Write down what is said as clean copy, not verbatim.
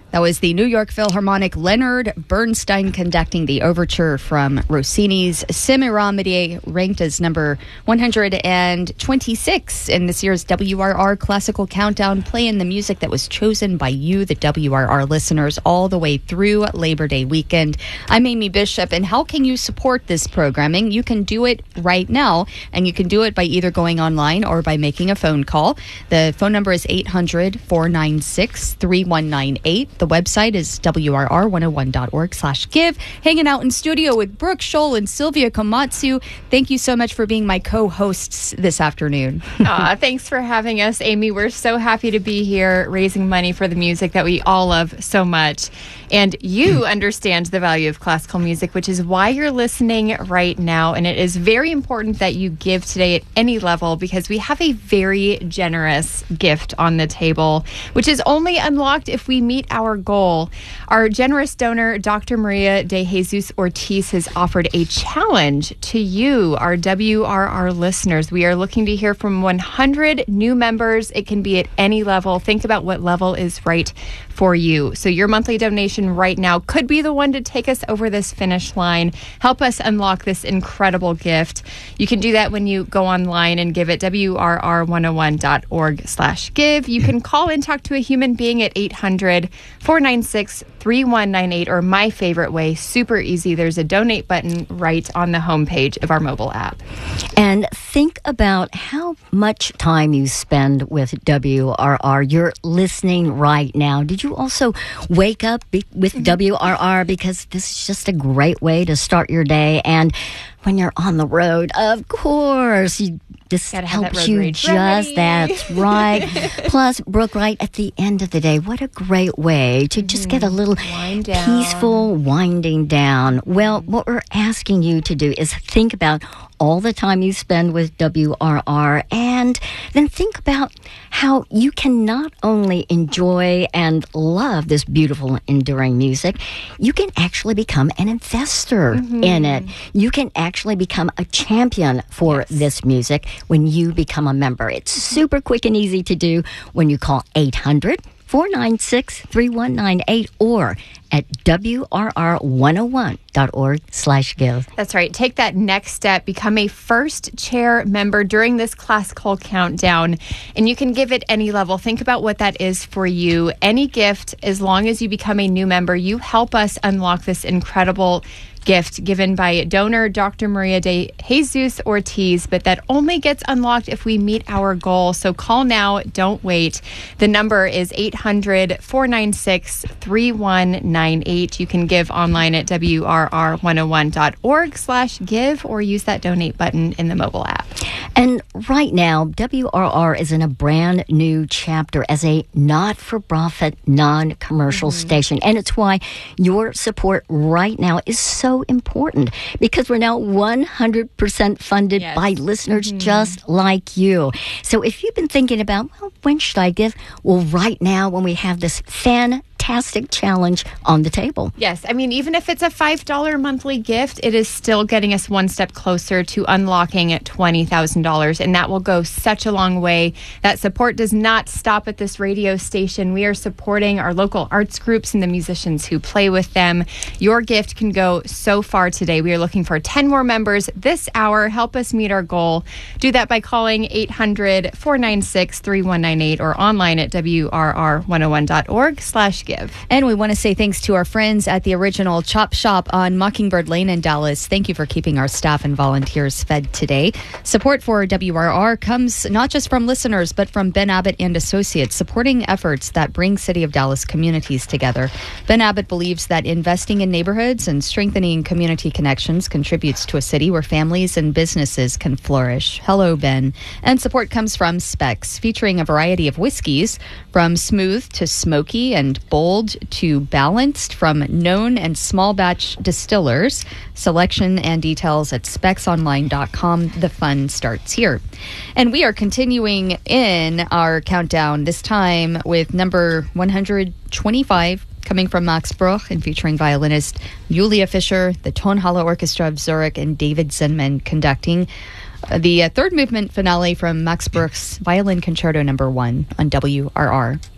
That was the New York Philharmonic Leonard Bernstein conducting the overture from Rossini's Semiramis, ranked as number 126 in this year's WRR Classical Countdown, playing the music that was chosen by you, the WRR listeners, all the way through Labor Day weekend. I'm Amy Bishop, and how can you support this programming? You can do it right now, and you can do it by either going online or by making a phone call. The phone number is 800-496-3198. The website is wrr101.org/give. Hanging out in studio with Brooke Scholl and Sylvia Komatsu. Thank you so much for being my co-hosts this afternoon. Thanks for having us, Amy. We're so happy to be here raising money for the music that we all love so much. And you understand the value of classical music, which is why you're listening right now. And it is very important that you give today at any level, because we have a very generous gift on the table, which is only unlocked if we meet our goal. Our generous donor, Dr. Maria de Jesus Ortiz, has offered a challenge to you, our WRR listeners. We are looking to hear from 100 new members. It can be at any level. Think about what level is right for you. So your monthly donation right now could be the one to take us over this finish line. Help us unlock this incredible gift. You can do that when you go online and give at wrr101.org/give. You can call and talk to a human being at 800-496-3198, or my favorite way, super easy. There's a donate button right on the homepage of our mobile app. And think about how much time you spend with WRR. You're listening right now. Did you also wake up with WRR? Because this is just a great way to start your day. And when you're on the road, of course, this helps you just, that's right. Plus, Brooke, right at the end of the day, what a great way to just get a little peaceful winding down. Well, what we're asking you to do is think about all the time you spend with WRR, and then think about how you can not only enjoy and love this beautiful, enduring music, you can actually become an investor in it. You can actually become a champion for this music when you become a member. It's super quick and easy to do when you call 800-496-3198 or at wrr101.org/give. That's right. Take that next step. Become a first chair member during this classical countdown, and you can give at any level. Think about what that is for you. Any gift, as long as you become a new member, you help us unlock this incredible gift given by donor Dr. Maria de Jesus Ortiz, but that only gets unlocked if we meet our goal. So call now, don't wait. The number is 800-496-3198. You can give online at wrr101.org/give or use that donate button in the mobile app. And right now, WRR is in a brand new chapter as a not-for-profit, non-commercial station. And it's why your support right now is so important, because we're now 100% funded by listeners just like you. So if you've been thinking about, well, when should I give? Well, right now, when we have this fantastic challenge on the table. Yes, I mean, even if it's a $5 monthly gift, it is still getting us one step closer to unlocking at $20,000, and that will go such a long way. That support does not stop at this radio station. We are supporting our local arts groups and the musicians who play with them. Your gift can go so far today. We are looking for 10 more members this hour. Help us meet our goal. Do that by calling 800-496-3198 or online at wrr101.org/give. And we want to say thanks to our friends at the original Chop Shop on Mockingbird Lane in Dallas. Thank you for keeping our staff and volunteers fed today. Support for WRR comes not just from listeners, but from Ben Abbott and Associates, supporting efforts that bring City of Dallas communities together. Ben Abbott believes that investing in neighborhoods and strengthening community connections contributes to a city where families and businesses can flourish. Hello, Ben. And support comes from Specs, featuring a variety of whiskeys, from smooth to smoky and bold to balanced, from known and small batch distillers. Selection and details at specsonline.com. The fun starts here. And we are continuing in our countdown, this time with number 125, coming from Max Bruch and featuring violinist Julia Fischer, the Tonhalle Orchestra of Zurich, and David Zinman conducting the third movement finale from Max Bruch's Violin Concerto No. 1 on WRR.